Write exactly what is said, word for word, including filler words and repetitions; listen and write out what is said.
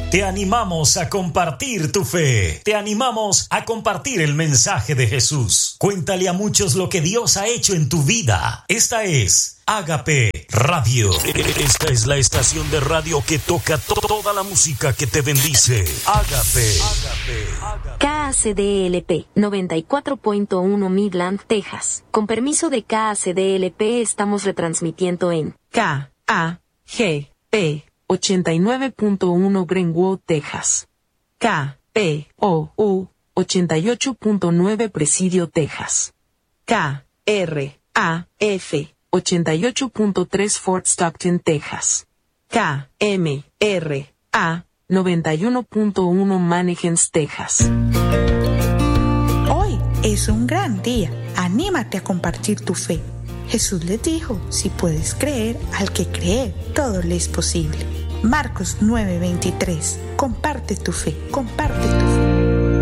Te animamos a compartir tu fe. Te animamos a compartir el mensaje de Jesús. Cuéntale a muchos lo que Dios ha hecho en tu vida. Esta es Ágape Radio. Esta es la estación de radio que toca to- toda la música que te bendice. Ágape. K A C D L P noventa y cuatro punto uno Midland, Texas. Con permiso de K A C D L P estamos retransmitiendo en K A G P ochenta y nueve punto uno Greenwood, Texas. K P O U ochenta y ocho punto nueve Presidio, Texas. K R A F ochenta y ocho punto tres Fort Stockton, Texas. K M R A noventa y uno punto uno Mannequins, Texas. Hoy es un gran día. Anímate a compartir tu fe. Jesús les dijo, si puedes creer, al que cree, todo le es posible. Marcos nueve veintitrés. Comparte tu fe, comparte tu fe.